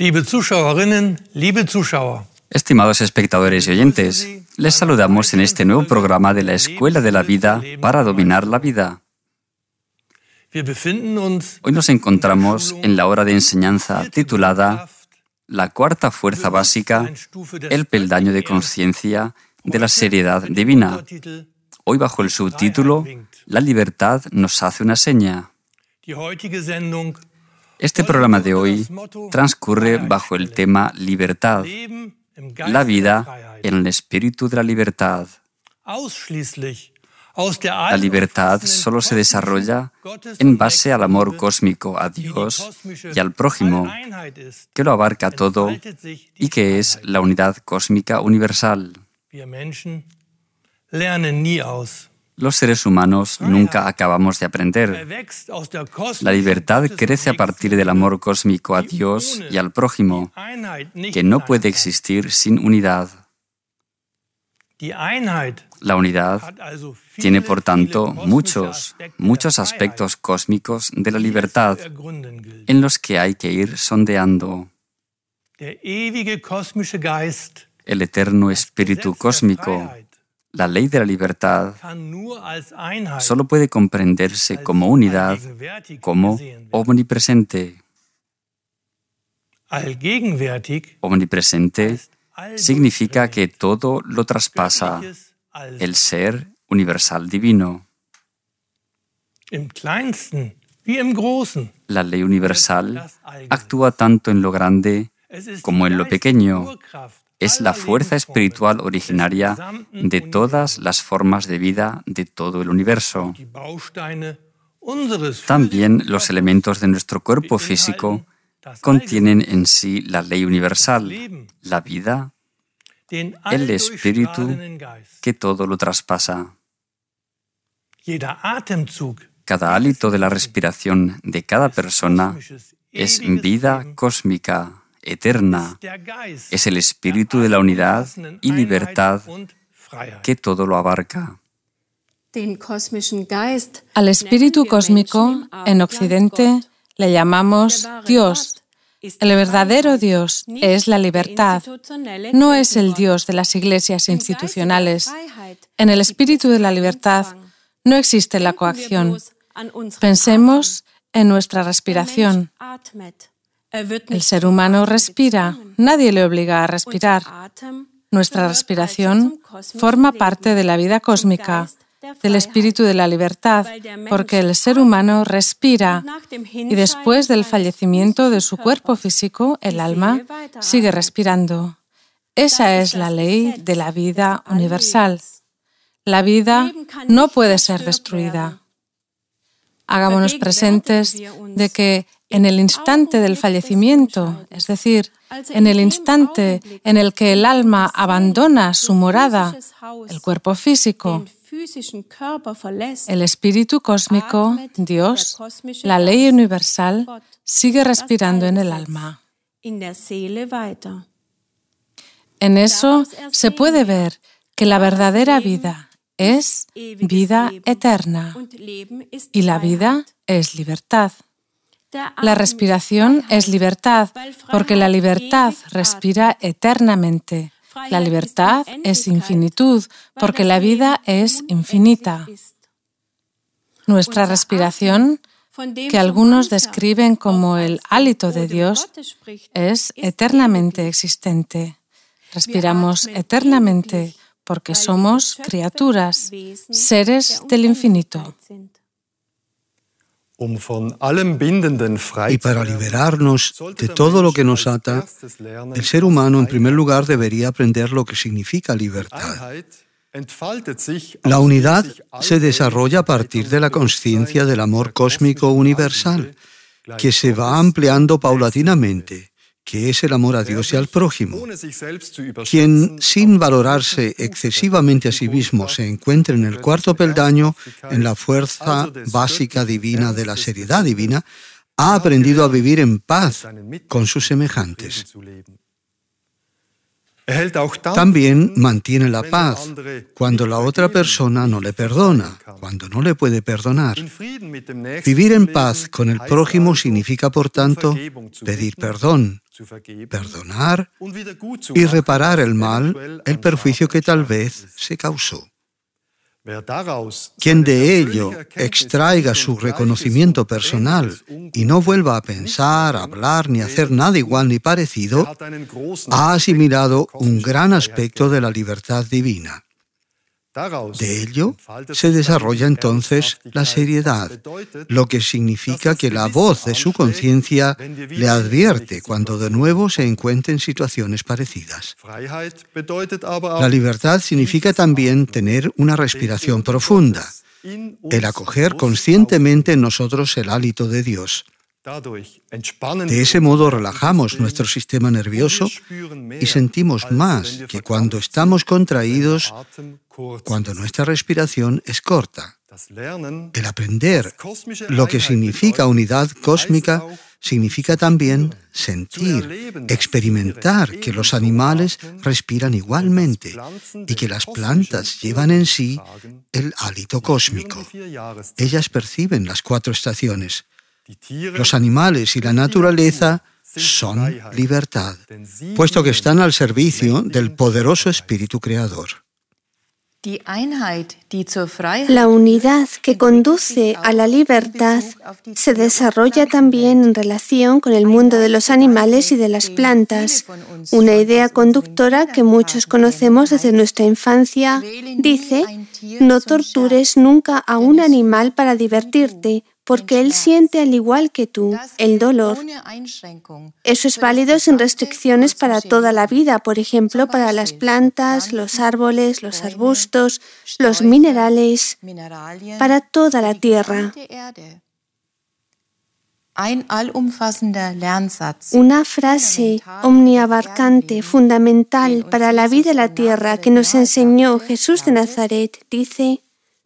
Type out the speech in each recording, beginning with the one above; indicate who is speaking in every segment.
Speaker 1: Liebe Zuschauerinnen, liebe Zuschauer.
Speaker 2: Estimados espectadores y oyentes, les saludamos en este nuevo programa de la Escuela de la Vida para dominar la vida. Hoy nos encontramos en la hora de enseñanza titulada La cuarta fuerza básica, el peldaño de conciencia de la seriedad divina. Hoy bajo el subtítulo La libertad nos hace una seña. Este programa de hoy transcurre bajo el tema libertad, la vida en el espíritu de la libertad. La libertad solo se desarrolla en base al amor cósmico a Dios y al prójimo, que lo abarca todo y que es la unidad cósmica universal. Los seres humanos nunca acabamos de aprender. La libertad crece a partir del amor cósmico a Dios y al prójimo, que no puede existir sin unidad. La unidad tiene, por tanto, muchos aspectos cósmicos de la libertad en los que hay que ir sondeando. El eterno espíritu cósmico, la ley de la libertad, solo puede comprenderse como unidad, como omnipresente. Omnipresente significa que todo lo traspasa, el ser universal divino. La ley universal actúa tanto en lo grande como en lo pequeño. Es la fuerza espiritual originaria de todas las formas de vida de todo el universo. También los elementos de nuestro cuerpo físico contienen en sí la ley universal, la vida, el espíritu que todo lo traspasa. Cada hálito de la respiración de cada persona es vida cósmica, eterna. Es el espíritu de la unidad y libertad que todo lo abarca.
Speaker 3: Al espíritu cósmico, en Occidente, le llamamos Dios. El verdadero Dios es la libertad. No es el Dios de las iglesias institucionales. En el espíritu de la libertad no existe la coacción. Pensemos en nuestra respiración. El ser humano respira. Nadie le obliga a respirar. Nuestra respiración forma parte de la vida cósmica, del espíritu de la libertad, porque el ser humano respira y después del fallecimiento de su cuerpo físico, el alma sigue respirando. Esa es la ley de la vida universal. La vida no puede ser destruida. Hagámonos presentes de que en el instante del fallecimiento, es decir, en el instante en el que el alma abandona su morada, el cuerpo físico, el espíritu cósmico, Dios, la ley universal, sigue respirando en el alma. En eso se puede ver que la verdadera vida es vida eterna y la vida es libertad. La respiración es libertad porque la libertad respira eternamente. La libertad es infinitud porque la vida es infinita. Nuestra respiración, que algunos describen como el hálito de Dios, es eternamente existente. Respiramos eternamente porque somos criaturas, seres del infinito.
Speaker 4: Y para liberarnos de todo lo que nos ata, el ser humano en primer lugar debería aprender lo que significa libertad. La unidad se desarrolla a partir de la conciencia del amor cósmico universal, que se va ampliando paulatinamente, que es el amor a Dios y al prójimo. Quien, sin valorarse excesivamente a sí mismo, se encuentre en el cuarto peldaño, en la fuerza básica divina de la seriedad divina, ha aprendido a vivir en paz con sus semejantes. También mantiene la paz cuando la otra persona no le perdona, cuando no le puede perdonar. Vivir en paz con el prójimo significa, por tanto, pedir perdón, perdonar y reparar el mal, el perjuicio que tal vez se causó. Quien de ello extraiga su reconocimiento personal y no vuelva a pensar, hablar ni hacer nada igual ni parecido, ha asimilado un gran aspecto de la libertad divina. De ello se desarrolla entonces la seriedad, lo que significa que la voz de su conciencia le advierte cuando de nuevo se encuentre en situaciones parecidas. La libertad significa también tener una respiración profunda, el acoger conscientemente en nosotros el hálito de Dios. De ese modo relajamos nuestro sistema nervioso y sentimos más que cuando estamos contraídos, cuando nuestra respiración es corta. El aprender lo que significa unidad cósmica significa también sentir, experimentar que los animales respiran igualmente y que las plantas llevan en sí el hálito cósmico. Ellas perciben las 4 estaciones. Los animales y la naturaleza son libertad, puesto que están al servicio del poderoso Espíritu Creador.
Speaker 5: La unidad que conduce a la libertad se desarrolla también en relación con el mundo de los animales y de las plantas. Una idea conductora que muchos conocemos desde nuestra infancia dice: no tortures nunca a un animal para divertirte, porque él siente al igual que tú el dolor. Eso es válido sin restricciones para toda la vida, por ejemplo, para las plantas, los árboles, los arbustos, los minerales, para toda la tierra. Una frase omniabarcante, fundamental para la vida de la tierra que nos enseñó Jesús de Nazaret dice: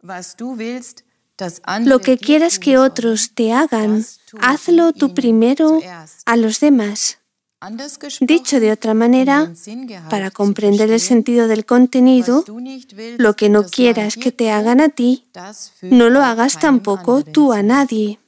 Speaker 5: lo que quieras que otros te hagan, hazlo tú primero a los demás. Dicho de otra manera, para comprender el sentido del contenido, lo que no quieras que te hagan a ti, no lo hagas tampoco tú a nadie.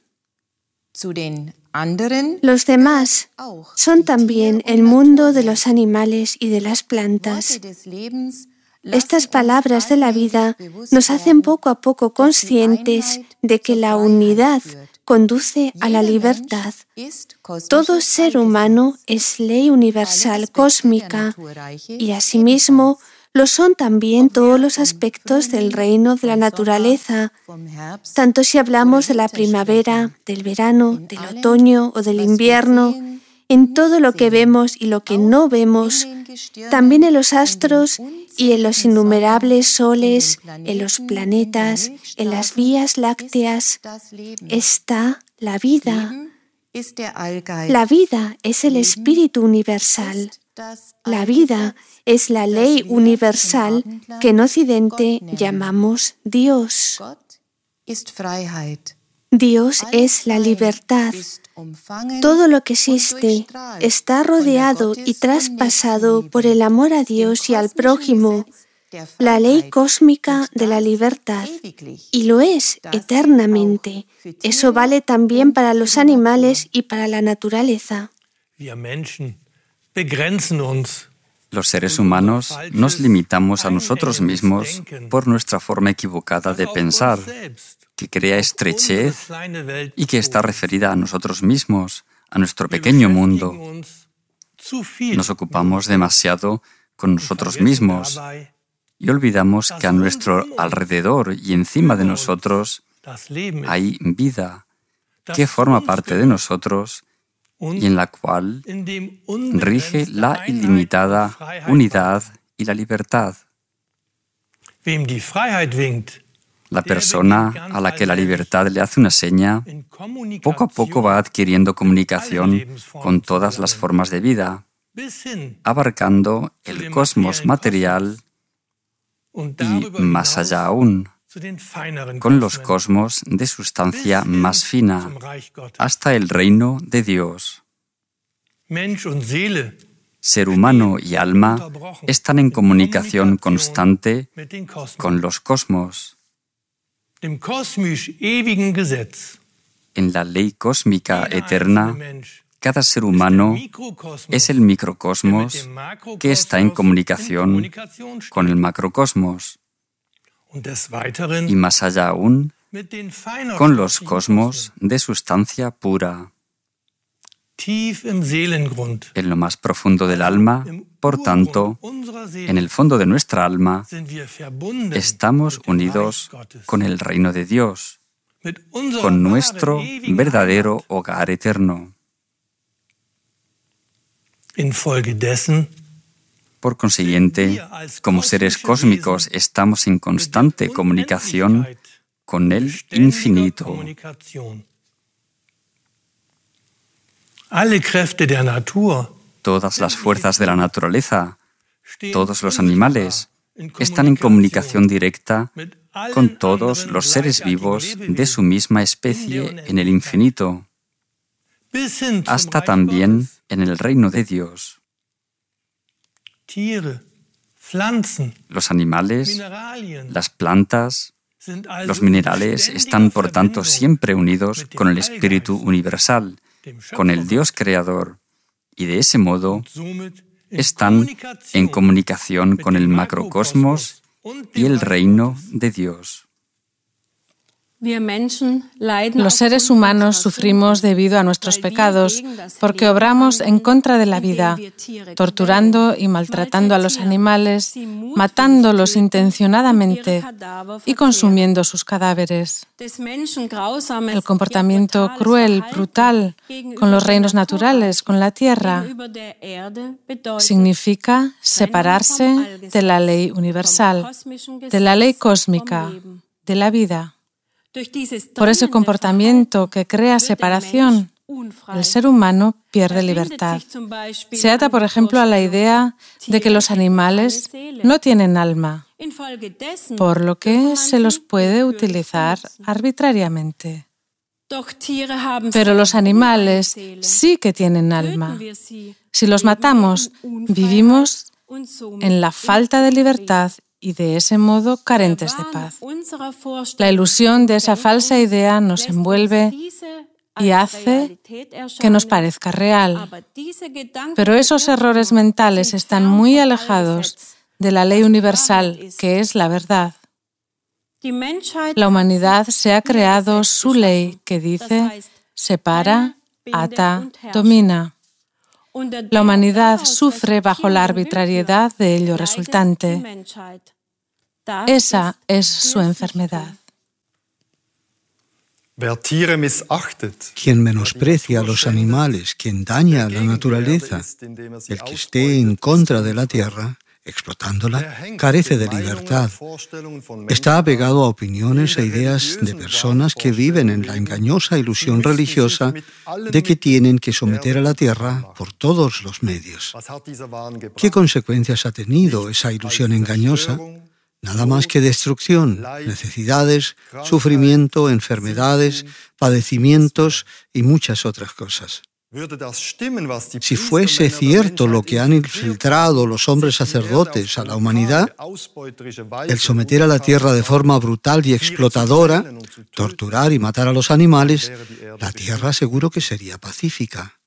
Speaker 5: Los demás son también el mundo de los animales y de las plantas. Estas palabras de la vida nos hacen poco a poco conscientes de que la unidad conduce a la libertad. Todo ser humano es ley universal cósmica y asimismo lo son también todos los aspectos del reino de la naturaleza, tanto si hablamos de la primavera, del verano, del otoño o del invierno, en todo lo que vemos y lo que no vemos, también en los astros y en los innumerables soles, en los planetas, en las vías lácteas, está la vida. La vida es el espíritu universal. La vida es la ley universal que en Occidente llamamos Dios. Dios es la libertad. Todo lo que existe está rodeado y traspasado por el amor a Dios y al prójimo, la ley cósmica de la libertad, y lo es eternamente. Eso vale también para los animales y para la naturaleza.
Speaker 2: Los seres humanos nos limitamos a nosotros mismos por nuestra forma equivocada de pensar, que crea estrechez y que está referida a nosotros mismos, a nuestro pequeño mundo. Nos ocupamos demasiado con nosotros mismos y olvidamos que a nuestro alrededor y encima de nosotros hay vida que forma parte de nosotros y en la cual rige la ilimitada unidad y la libertad. La persona a la que la libertad le hace una seña, poco a poco va adquiriendo comunicación con todas las formas de vida, abarcando el cosmos material y, más allá aún, con los cosmos de sustancia más fina, hasta el reino de Dios. ser humano y alma están en comunicación constante con los cosmos.
Speaker 1: Dem kosmisch ewigen Gesetz.
Speaker 2: En la ley cósmica eterna, cada ser humano es el microcosmos que está en comunicación con el macrocosmos y más allá aún con los cosmos de sustancia pura. En lo más profundo del alma, por tanto, en el fondo de nuestra alma, estamos unidos con el reino de Dios, con nuestro verdadero hogar eterno. Por consiguiente, como seres cósmicos, estamos en constante comunicación con el infinito. Todas las fuerzas de la naturaleza, todos los animales, están en comunicación directa con todos los seres vivos de su misma especie en el infinito, hasta también en el reino de Dios. Los animales, las plantas, los minerales están, por tanto, siempre unidos con el Espíritu universal, con el Dios creador, y de ese modo están en comunicación con el macrocosmos y el reino de Dios.
Speaker 3: Los seres humanos sufrimos debido a nuestros pecados porque obramos en contra de la vida, torturando y maltratando a los animales, matándolos intencionadamente y consumiendo sus cadáveres. El comportamiento cruel, brutal, con los reinos naturales, con la tierra, significa separarse de la ley universal, de la ley cósmica, de la vida. Por ese comportamiento que crea separación, el ser humano pierde libertad. Se ata, por ejemplo, a la idea de que los animales no tienen alma, por lo que se los puede utilizar arbitrariamente. Pero los animales sí que tienen alma. Si los matamos, vivimos en la falta de libertad y de ese modo carentes de paz. La ilusión de esa falsa idea nos envuelve y hace que nos parezca real. Pero esos errores mentales están muy alejados de la ley universal, que es la verdad. La humanidad se ha creado su ley que dice: separa, ata, domina. La humanidad sufre bajo la arbitrariedad de ello resultante. Esa es su enfermedad.
Speaker 4: Quien menosprecia a los animales, quien daña a la naturaleza, el que esté en contra de la tierra, explotándola, carece de libertad. Está apegado a opiniones e ideas de personas que viven en la engañosa ilusión religiosa de que tienen que someter a la tierra por todos los medios. ¿Qué consecuencias ha tenido esa ilusión engañosa? Nada más que destrucción, necesidades, sufrimiento, enfermedades, padecimientos y muchas otras cosas. Si fuese cierto lo que han infiltrado los hombres sacerdotes a la humanidad, el someter a la tierra de forma brutal y explotadora, torturar y matar a los animales, la tierra seguro que sería pacífica.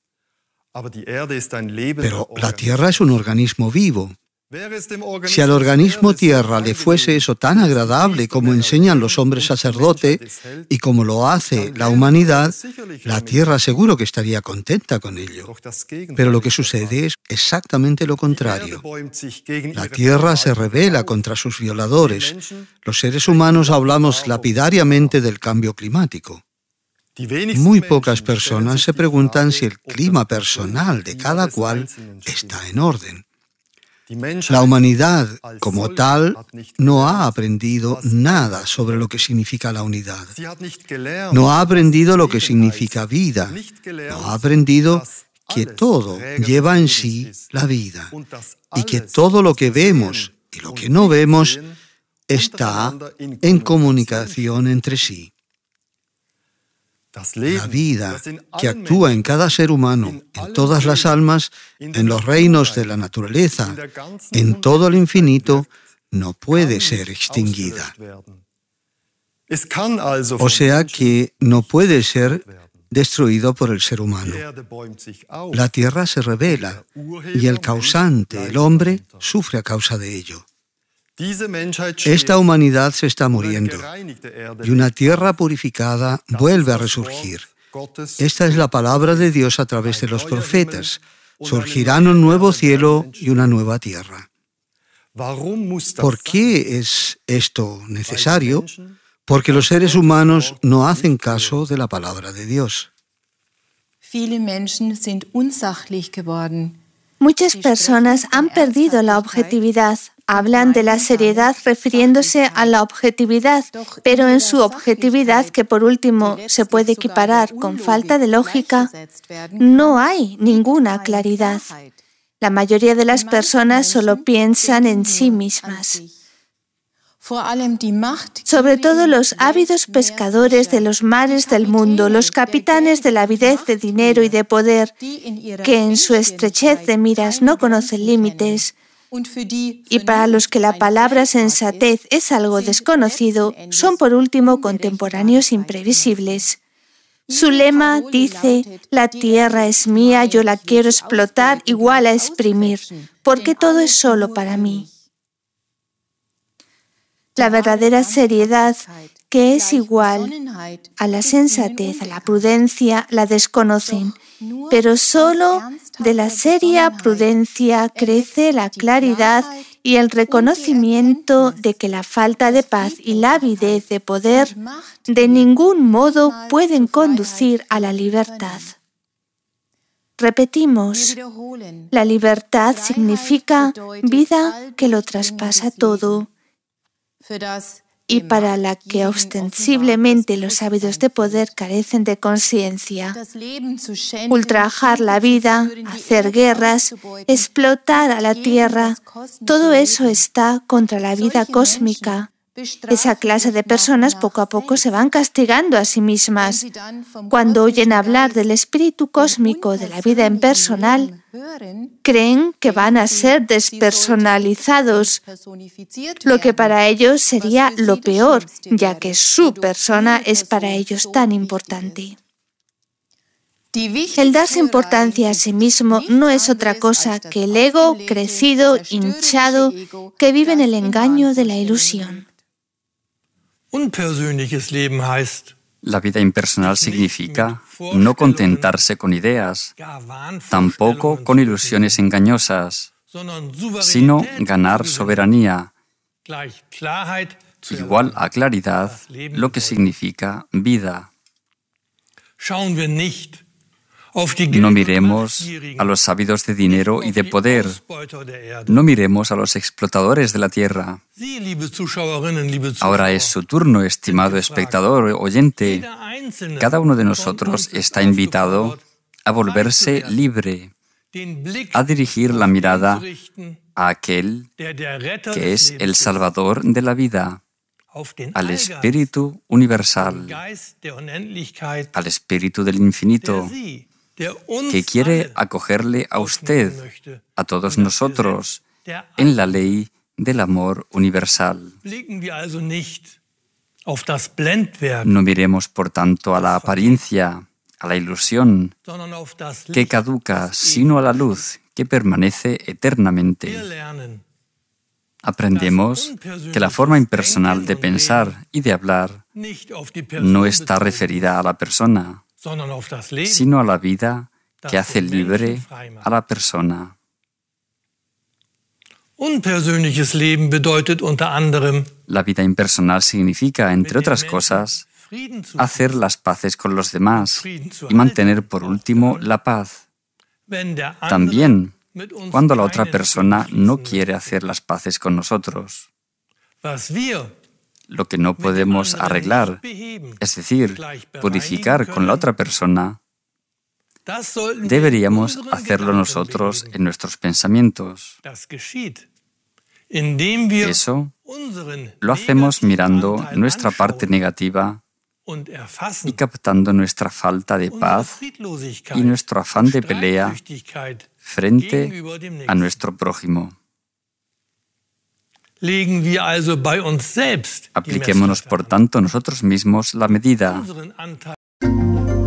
Speaker 4: Pero la tierra es un organismo vivo. Si al organismo tierra le fuese eso tan agradable como enseñan los hombres sacerdotes y como lo hace la humanidad, la tierra seguro que estaría contenta con ello. Pero lo que sucede es exactamente lo contrario. La tierra se rebela contra sus violadores. Los seres humanos hablamos lapidariamente del cambio climático. Muy pocas personas se preguntan si el clima personal de cada cual está en orden. La humanidad, como tal, no ha aprendido nada sobre lo que significa la unidad. No ha aprendido lo que significa vida. No ha aprendido que todo lleva en sí la vida y que todo lo que vemos y lo que no vemos está en comunicación entre sí. La vida que actúa en cada ser humano, en todas las almas, en los reinos de la naturaleza, en todo el infinito, no puede ser extinguida. O sea que no puede ser destruido por el ser humano. La tierra se revela y el causante, el hombre, sufre a causa de ello. Esta humanidad se está muriendo y una tierra purificada vuelve a resurgir. Esta es la palabra de Dios a través de los profetas. Surgirán un nuevo cielo y una nueva tierra. ¿Por qué es esto necesario? Porque los seres humanos no hacen caso de la palabra de Dios.
Speaker 5: Muchas personas han perdido la objetividad. Hablan de la seriedad refiriéndose a la objetividad, pero en su objetividad, que por último se puede equiparar con falta de lógica, no hay ninguna claridad. La mayoría de las personas solo piensan en sí mismas. Sobre todo los ávidos pescadores de los mares del mundo, los capitanes de la avidez de dinero y de poder, que en su estrechez de miras no conocen límites, y para los que la palabra sensatez es algo desconocido, son por último contemporáneos imprevisibles. Su lema dice: la tierra es mía, yo la quiero explotar igual a exprimir, porque todo es solo para mí. La verdadera seriedad, que es igual a la sensatez, a la prudencia, la desconocen, pero solo de la seria prudencia crece la claridad y el reconocimiento de que la falta de paz y la avidez de poder de ningún modo pueden conducir a la libertad. Repetimos, la libertad significa vida que lo traspasa todo, y para la que ostensiblemente los ávidos de poder carecen de conciencia. Ultrajar la vida, hacer guerras, explotar a la tierra, todo eso está contra la vida cósmica. Esa clase de personas poco a poco se van castigando a sí mismas. Cuando oyen hablar del espíritu cósmico, de la vida impersonal, creen que van a ser despersonalizados, lo que para ellos sería lo peor, ya que su persona es para ellos tan importante. El darse importancia a sí mismo no es otra cosa que el ego crecido, hinchado, que vive en el engaño de la ilusión.
Speaker 2: La vida impersonal significa no contentarse con ideas, tampoco con ilusiones engañosas, sino ganar soberanía, igual a claridad, lo que significa vida. No miremos a los ávidos de dinero y de poder. No miremos a los explotadores de la tierra. Ahora es su turno, estimado espectador, oyente. Cada uno de nosotros está invitado a volverse libre, a dirigir la mirada a aquel que es el Salvador de la vida, al Espíritu universal, al Espíritu del infinito, que quiere acogerle a usted, a todos nosotros, en la ley del amor universal. No miremos, por tanto, a la apariencia, a la ilusión que caduca, sino a la luz que permanece eternamente. Aprendemos que la forma impersonal de pensar y de hablar no está referida a la persona, sino a la vida que hace libre a la persona. La vida impersonal significa, entre otras cosas, hacer las paces con los demás y mantener por último la paz. También cuando la otra persona no quiere hacer las paces con nosotros. Lo que no podemos arreglar, es decir, purificar con la otra persona, deberíamos hacerlo nosotros en nuestros pensamientos. Eso lo hacemos mirando nuestra parte negativa y captando nuestra falta de paz y nuestro afán de pelea frente a nuestro prójimo.
Speaker 1: Apliquémonos,
Speaker 2: por tanto, nosotros mismos la medida.